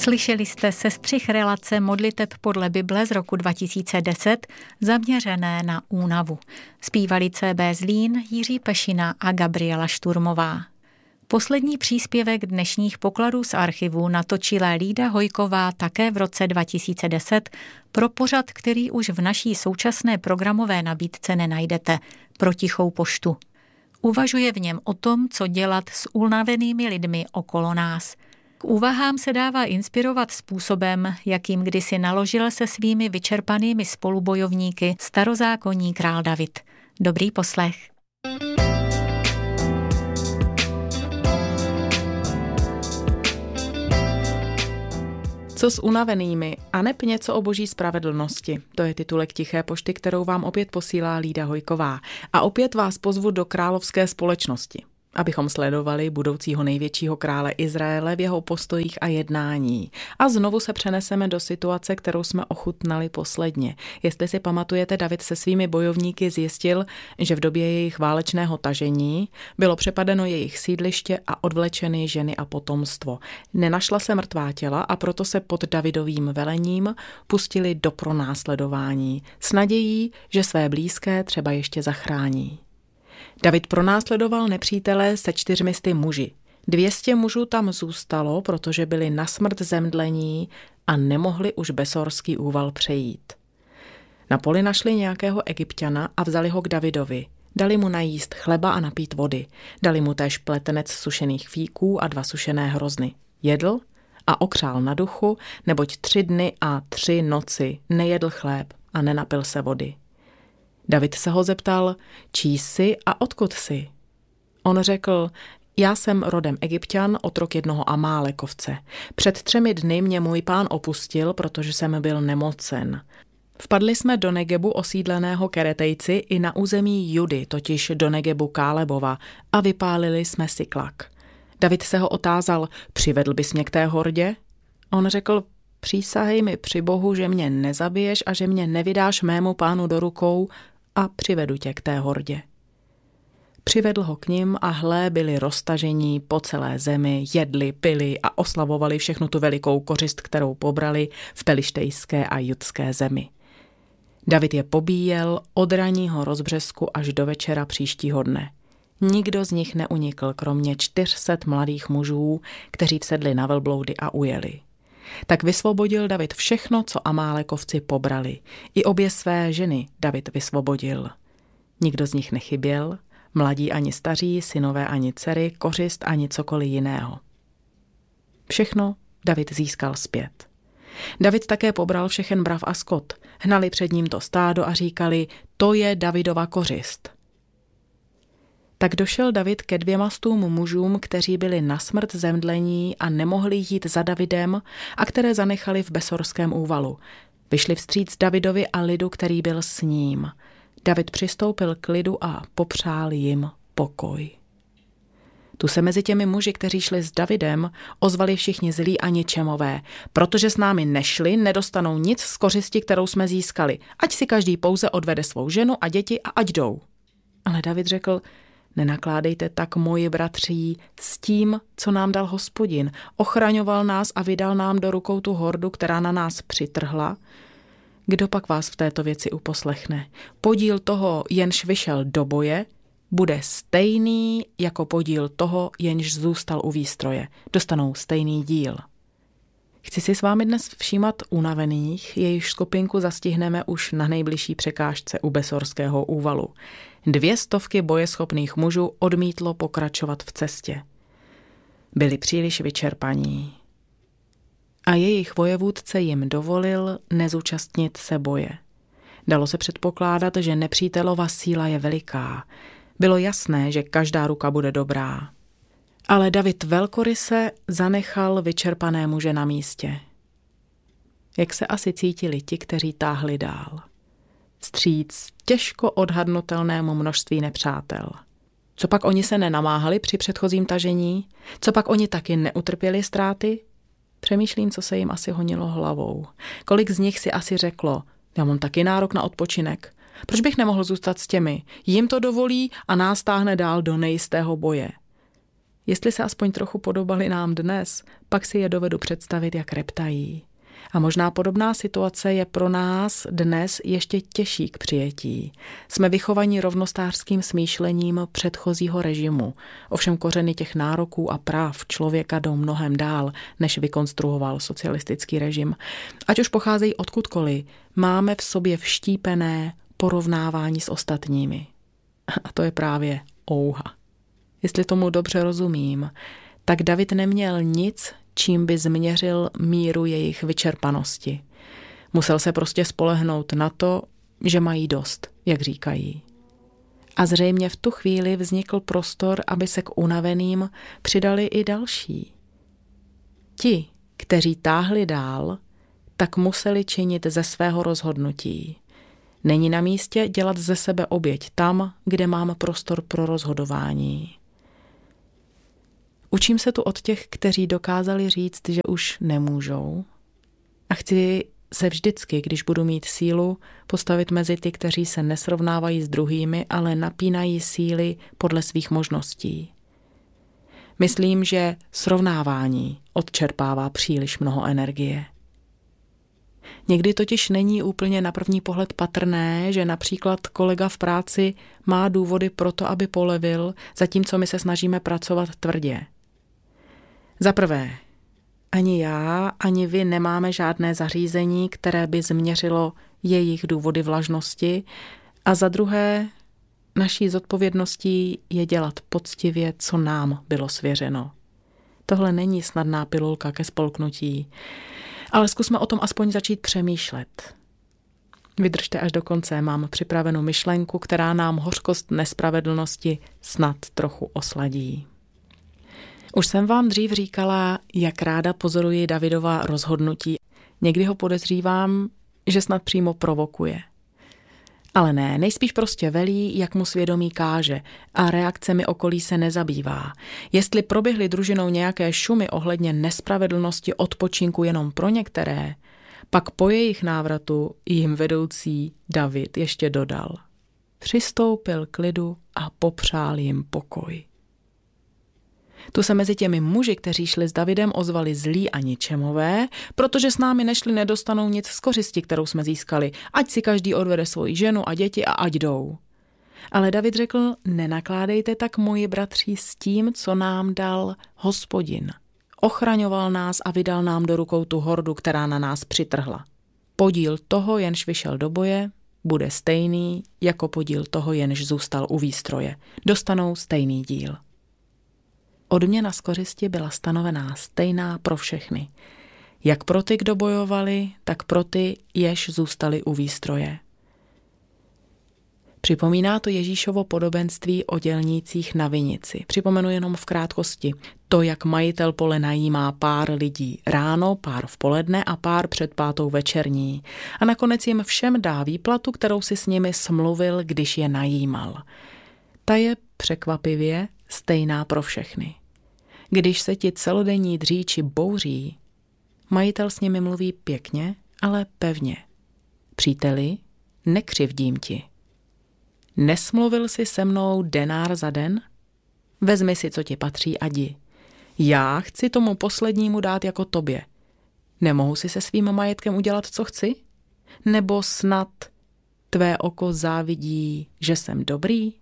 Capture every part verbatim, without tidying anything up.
Slyšeli jste sestřih relace modliteb podle Bible z roku dva tisíce deset zaměřené na únavu. Zpívali C B Zlín, Jiří Pešina a Gabriela Šturmová. Poslední příspěvek dnešních pokladů z archivu natočila Lída Hojková také v roce dva tisíce deset pro pořad, který už v naší současné programové nabídce nenajdete, Pro tichou poštu. Uvažuje v něm o tom, co dělat s unavenými lidmi okolo nás. K úvahám se dává inspirovat způsobem, jakým kdysi naložil se svými vyčerpanými spolubojovníky starozákonní král David. Dobrý poslech. Co s unavenými, aneb něco o boží spravedlnosti. To je titulek Tiché pošty, kterou vám opět posílá Lída Hojková. A opět vás pozvu do královské společnosti, abychom sledovali budoucího největšího krále Izraele v jeho postojích a jednání. A znovu se přeneseme do situace, kterou jsme ochutnali posledně. Jestli si pamatujete, David se svými bojovníky zjistil, že v době jejich válečného tažení bylo přepadeno jejich sídliště a odvlečeny ženy a potomstvo. Nenašla se mrtvá těla a proto se pod Davidovým velením pustili do pronásledování s nadějí, že své blízké třeba ještě zachrání. David pronásledoval nepřítele se čtyřmisty muži. Dvě stě mužů tam zůstalo, protože byli na smrt zemdlení a nemohli už Besorský úval přejít. Na poli našli nějakého Egypťana a vzali ho k Davidovi. Dali mu najíst chleba a napít vody. Dali mu též pletenec sušených fíků a dva sušené hrozny. Jedl a okřál na duchu, neboť tři dny a tři noci nejedl chléb a nenapil se vody. David se ho zeptal, čí jsi a odkud jsi? On řekl, já jsem rodem Egypťan, otrok jednoho Amálekovce. Před třemi dny mě můj pán opustil, protože jsem byl nemocen. Vpadli jsme do Negebu osídleného Keretejci i na území Judy, totiž do Negebu Kálebova, a vypálili jsme Siklak. David se ho otázal, přivedl bys mě k té hordě? On řekl, přísahej mi při Bohu, že mě nezabiješ a že mě nevydáš mému pánu do rukou, a přivedu tě k té hordě. Přivedl ho k nim a hle, byli roztažení po celé zemi, jedli, pili a oslavovali všechnu tu velikou kořist, kterou pobrali v pelištejské a judské zemi. David je pobíjel od ranního rozbřesku až do večera příštího dne. Nikdo z nich neunikl, kromě čtyřset mladých mužů, kteří vsedli na velbloudy a ujeli. Tak vysvobodil David všechno, co Amálekovci pobrali. I obě své ženy David vysvobodil. Nikdo z nich nechyběl, mladí ani staří, synové ani dcery, kořist ani cokoliv jiného. Všechno David získal zpět. David také pobral všechen brav a skot. Hnali před ním to stádo a říkali, to je Davidova kořist. Tak došel David ke dvěmastům mužům, kteří byli na smrt zemdlení a nemohli jít za Davidem a které zanechali v Besorském úvalu. Vyšli vstříc Davidovi a lidu, který byl s ním. David přistoupil k lidu a popřál jim pokoj. Tu se mezi těmi muži, kteří šli s Davidem, ozvali všichni zlí a ničemové. Protože s námi nešli, nedostanou nic z kořisti, kterou jsme získali. Ať si každý pouze odvede svou ženu a děti a ať jdou. Ale David řekl, nenakládejte tak, moji bratří, s tím, co nám dal Hospodin. Ochraňoval nás a vydal nám do rukou tu hordu, která na nás přitrhla. Kdo pak vás v této věci uposlechne? Podíl toho, jenž vyšel do boje, bude stejný jako podíl toho, jenž zůstal u výstroje. Dostanou stejný díl. Chci si s vámi dnes všímat unavených, jejichž skupinku zastihneme už na nejbližší překážce u Besorského úvalu. Dvě stovky bojeschopných mužů odmítlo pokračovat v cestě. Byli příliš vyčerpaní. A jejich vojevůdce jim dovolil nezúčastnit se boje. Dalo se předpokládat, že nepřítelova síla je veliká. Bylo jasné, že každá ruka bude dobrá. Ale David velkoryse zanechal vyčerpané muže na místě. Jak se asi cítili ti, kteří táhli dál? Vstříc těžko odhadnutelnému množství nepřátel. Co pak oni se nenamáhali při předchozím tažení? Co pak oni taky neutrpěli ztráty? Přemýšlím, co se jim asi honilo hlavou. Kolik z nich si asi řeklo, já mám taky nárok na odpočinek. Proč bych nemohl zůstat s těmi? Jim to dovolí a nás táhne dál do nejistého boje. Jestli se aspoň trochu podobali nám dnes, pak si je dovedu představit, jak reptají. A možná podobná situace je pro nás dnes ještě těžší k přijetí. Jsme vychovaní rovnostářským smýšlením předchozího režimu. Ovšem kořeny těch nároků a práv člověka jdou mnohem dál, než vykonstruoval socialistický režim. Ať už pocházejí odkudkoliv, máme v sobě vštípené porovnávání s ostatními. A to je právě ouha. Jestli tomu dobře rozumím, tak David neměl nic, čím by změřil míru jejich vyčerpanosti. Musel se prostě spolehnout na to, že mají dost, jak říkají. A zřejmě v tu chvíli vznikl prostor, aby se k unaveným přidali i další. Ti, kteří táhli dál, tak museli činit ze svého rozhodnutí. Není na místě dělat ze sebe oběť tam, kde mám prostor pro rozhodování. Učím se tu od těch, kteří dokázali říct, že už nemůžou. A chci se vždycky, když budu mít sílu, postavit mezi ty, kteří se nesrovnávají s druhými, ale napínají síly podle svých možností. Myslím, že srovnávání odčerpává příliš mnoho energie. Někdy totiž není úplně na první pohled patrné, že například kolega v práci má důvody pro to, aby polevil, zatímco my se snažíme pracovat tvrdě. Za prvé, ani já, ani vy nemáme žádné zařízení, které by změřilo jejich důvody vlažnosti, a za druhé, naší zodpovědností je dělat poctivě, co nám bylo svěřeno. Tohle není snadná pilulka ke spolknutí, ale zkusme o tom aspoň začít přemýšlet. Vydržte až do konce, mám připravenou myšlenku, která nám hořkost nespravedlnosti snad trochu osladí. Už jsem vám dřív říkala, jak ráda pozoruji Davidova rozhodnutí. Někdy ho podezřívám, že snad přímo provokuje. Ale ne, nejspíš prostě velí, jak mu svědomí káže, a reakcemi okolí se nezabývá. Jestli proběhly družinou nějaké šumy ohledně nespravedlnosti odpočinku jenom pro některé, pak po jejich návratu jim vedoucí David ještě dodal. Přistoupil k lidu a popřál jim pokoj. Tu se mezi těmi muži, kteří šli s Davidem, ozvali zlí a ničemové, protože s námi nešli, nedostanou nic z kořisti, kterou jsme získali. Ať si každý odvede svoji ženu a děti a ať jdou. Ale David řekl, nenakládejte tak, moji bratři, s tím, co nám dal Hospodin. Ochraňoval nás a vydal nám do rukou tu hordu, která na nás přitrhla. Podíl toho, jenž vyšel do boje, bude stejný jako podíl toho, jenž zůstal u výstroje. Dostanou stejný díl. Odměna z kořisti byla stanovená stejná pro všechny. Jak pro ty, kdo bojovali, tak pro ty, jež zůstali u výstroje. Připomíná to Ježíšovo podobenství o dělnících na vinici. Připomenu jenom v krátkosti. To, jak majitel pole najímá pár lidí ráno, pár v poledne a pár před pátou večerní. A nakonec jim všem dá výplatu, kterou si s nimi smluvil, když je najímal. Ta je překvapivě stejná pro všechny. Když se ti celodenní dříči bouří, majitel s nimi mluví pěkně, ale pevně. Příteli, nekřivdím ti. Nesmluvil jsi se mnou denár za den? Vezmi si, co ti patří a jdi. Já chci tomu poslednímu dát jako tobě. Nemohu si se svým majetkem udělat, co chci? Nebo snad tvé oko závidí, že jsem dobrý?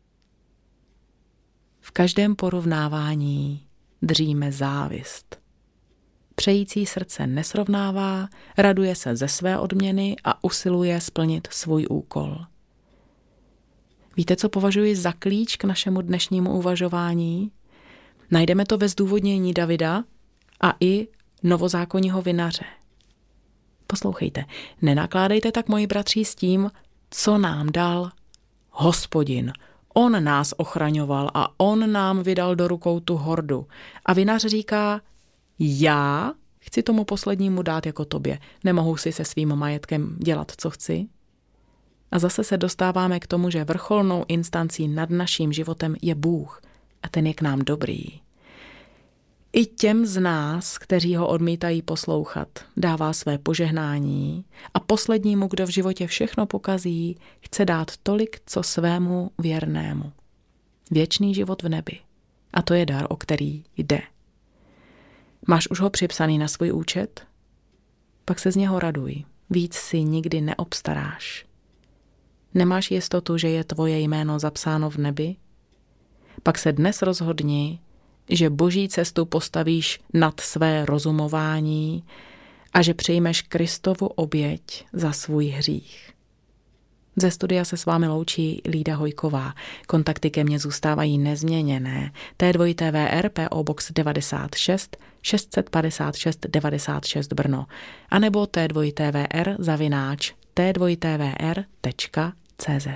V každém porovnávání dříme závist. Přející srdce nesrovnává, raduje se ze své odměny a usiluje splnit svůj úkol. Víte, co považuji za klíč k našemu dnešnímu uvažování? Najdeme to ve zdůvodnění Davida a i novozákonního vinaře. Poslouchejte, nenakládejte tak, moji bratři, s tím, co nám dal Hospodin. On nás ochraňoval a on nám vydal do rukou tu hordu. A vinař říká, já chci tomu poslednímu dát jako tobě. Nemohu si se svým majetkem dělat, co chci? A zase se dostáváme k tomu, že vrcholnou instancí nad naším životem je Bůh a ten je k nám dobrý. I těm z nás, kteří ho odmítají poslouchat, dává své požehnání a poslednímu, kdo v životě všechno pokazí, chce dát tolik, co svému věrnému. Věčný život v nebi. A to je dar, o který jde. Máš už ho připsaný na svůj účet? Pak se z něho raduj. Víc si nikdy neobstaráš. Nemáš jistotu, že je tvoje jméno zapsáno v nebi? Pak se dnes rozhodni, že boží cestu postavíš nad své rozumování a že přijmeš Kristovu oběť za svůj hřích. Ze studia se s vámi loučí Lída Hojková. Kontakty ke mně zůstávají nezměněné. T dva T V R P O Box devadesát šest šest set padesát šest devadesát šest Brno a nebo T dva T V R zavináč T dva T V R tečka C Z.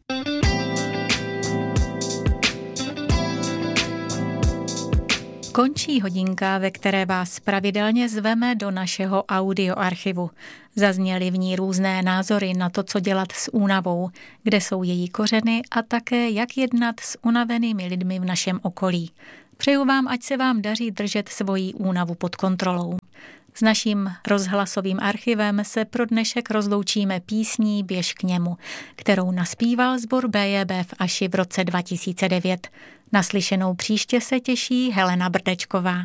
Končí hodinka, ve které vás pravidelně zveme do našeho audioarchivu. Zazněly v ní různé názory na to, co dělat s únavou, kde jsou její kořeny a také jak jednat s unavenými lidmi v našem okolí. Přeju vám, ať se vám daří držet svoji únavu pod kontrolou. S naším rozhlasovým archivem se pro dnešek rozloučíme písní Běž k němu, kterou naspíval sbor B J B v Aši v roce dva tisíce devět. Naslyšenou příště se těší Helena Brdečková.